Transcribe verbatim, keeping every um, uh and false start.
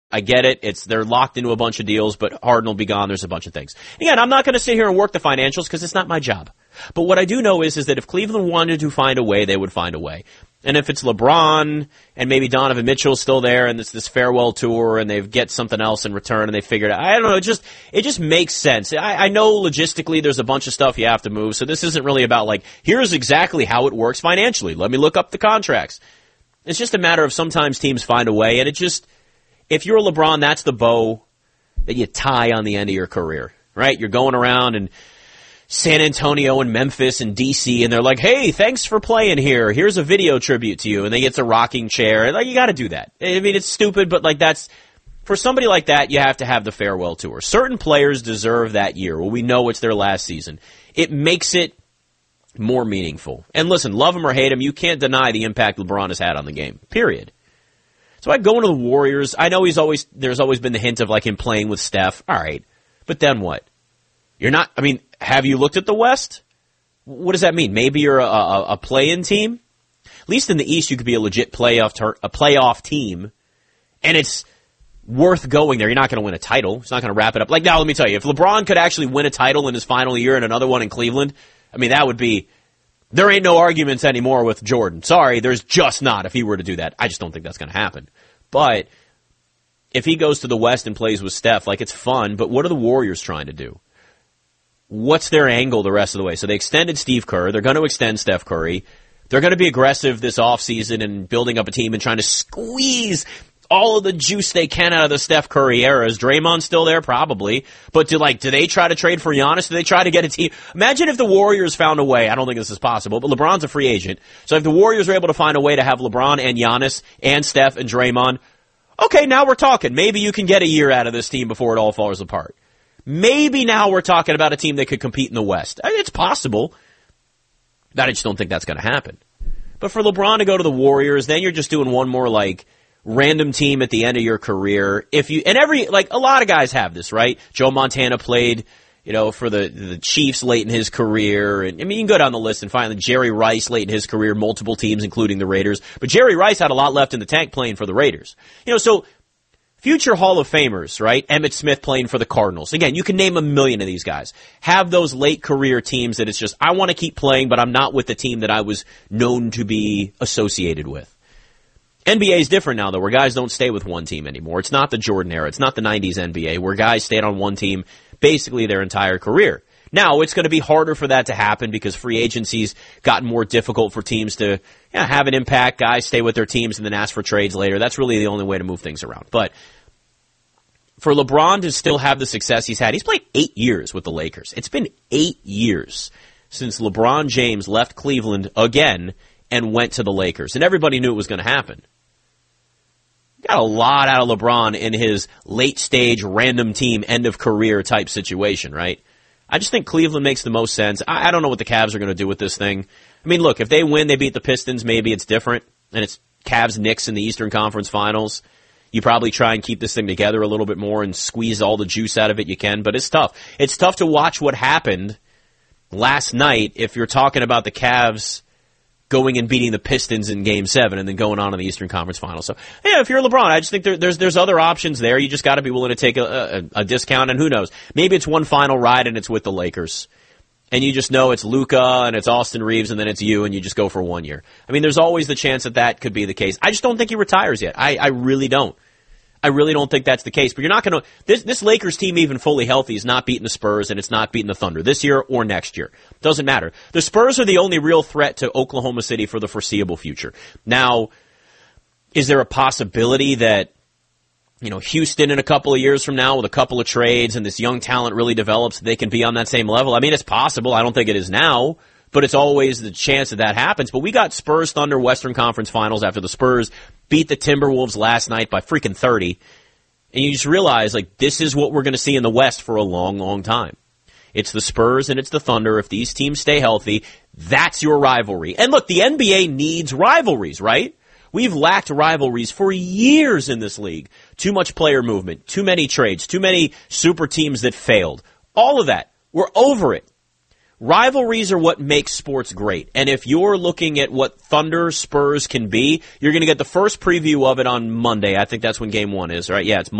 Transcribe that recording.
I get it. It's they're locked into a bunch of deals, but Harden will be gone. There's a bunch of things. Again, I'm not going to sit here and work the financials because it's not my job. But what I do know is, is that if Cleveland wanted to find a way, they would find a way. And if it's LeBron and maybe Donovan Mitchell's still there and it's this farewell tour and they get something else in return and they figured out, I don't know, it just, it just makes sense. I, I know logistically there's a bunch of stuff you have to move, so this isn't really about like, here's exactly how it works financially. Let me look up the contracts. It's just a matter of sometimes teams find a way, and it just, if you're a LeBron, that's the bow that you tie on the end of your career, right? You're going around and San Antonio and Memphis and D C, and they're like, hey, thanks for playing here. Here's a video tribute to you. And they get a rocking chair. Like, you got to do that. I mean, it's stupid, but like that's, for somebody like that, you have to have the farewell tour. Certain players deserve that year. Well, we know it's their last season. It makes it more meaningful. And listen, love him or hate him, you can't deny the impact LeBron has had on the game, period. So I go into the Warriors. I know he's always, there's always been the hint of like him playing with Steph. All right. But then what? You're not, I mean, have you looked at the West? What does that mean? Maybe you're a, a, a play-in team? At least in the East, you could be a legit playoff ter- a playoff team, and it's worth going there. You're not going to win a title. It's not going to wrap it up. Like, now, let me tell you, if LeBron could actually win a title in his final year and another one in Cleveland, I mean, that would be, there ain't no arguments anymore with Jordan. Sorry, there's just not if he were to do that. I just don't think that's going to happen. But if he goes to the West and plays with Steph, like, it's fun, but what are the Warriors trying to do? What's their angle the rest of the way? So they extended Steve Kerr. They're going to extend Steph Curry. They're going to be aggressive this offseason and building up a team and trying to squeeze all of the juice they can out of the Steph Curry era. Is Draymond still there? Probably. But do like, do they try to trade for Giannis? Do they try to get a team? Imagine if the Warriors found a way. I don't think this is possible, but LeBron's a free agent. So if the Warriors were able to find a way to have LeBron and Giannis and Steph and Draymond, okay, now we're talking. Maybe you can get a year out of this team before it all falls apart. Maybe now we're talking about a team that could compete in the West. It's possible. I just don't think that's going to happen. But for LeBron to go to the Warriors, then you're just doing one more, like, random team at the end of your career. If you, and every, like, a lot of guys have this, right? Joe Montana played, you know, for the, the Chiefs late in his career. And I mean, you can go down the list and find Jerry Rice late in his career, multiple teams, including the Raiders. But Jerry Rice had a lot left in the tank playing for the Raiders. You know, so future Hall of Famers, right? Emmitt Smith playing for the Cardinals. Again, you can name a million of these guys. Have those late career teams that it's just, I want to keep playing, but I'm not with the team that I was known to be associated with. N B A is different now, though, where guys don't stay with one team anymore. It's not the Jordan era. It's not the nineties N B A, where guys stayed on one team basically their entire career. Now, it's going to be harder for that to happen because free agency's gotten more difficult for teams to, you know, have an impact. Guys stay with their teams and then ask for trades later. That's really the only way to move things around. But for LeBron to still have the success he's had, he's played eight years with the Lakers. It's been eight years since LeBron James left Cleveland again and went to the Lakers. And everybody knew it was going to happen. Got a lot out of LeBron in his late stage, random team, end of career type situation, right? I just think Cleveland makes the most sense. I, I don't know what the Cavs are going to do with this thing. I mean, look, if they win, they beat the Pistons, maybe it's different, and it's Cavs-Knicks in the Eastern Conference Finals. You probably try and keep this thing together a little bit more and squeeze all the juice out of it you can, but it's tough. It's tough to watch what happened last night if you're talking about the Cavs going and beating the Pistons in Game seven and then going on in the Eastern Conference Finals. So, yeah, if you're LeBron, I just think there, there's there's other options there. You just got to be willing to take a, a, a discount, and who knows? Maybe it's one final ride and it's with the Lakers. And you just know it's Luka and it's Austin Reeves and then it's you and you just go for one year. I mean, there's always the chance that that could be the case. I just don't think he retires yet. I, I really don't. I really don't think that's the case. But you're not going to – this this Lakers team, even fully healthy, is not beating the Spurs and it's not beating the Thunder this year or next year. Doesn't matter. The Spurs are the only real threat to Oklahoma City for the foreseeable future. Now, is there a possibility that, you know, Houston in a couple of years from now with a couple of trades and this young talent really develops, they can be on that same level? I mean, it's possible. I don't think it is now, but it's always the chance that that happens. But we got Spurs Thunder Western Conference Finals after the Spurs beat the Timberwolves last night by freaking thirty. And you just realize, like, this is what we're going to see in the West for a long, long time. It's the Spurs and it's the Thunder. If these teams stay healthy, that's your rivalry. And look, the N B A needs rivalries, right? We've lacked rivalries for years in this league. Too much player movement, too many trades, too many super teams that failed. All of that. We're over it. Rivalries are what makes sports great. And if you're looking at what Thunder Spurs can be, you're going to get the first preview of it on Monday. I think that's when game one is, right? Yeah, it's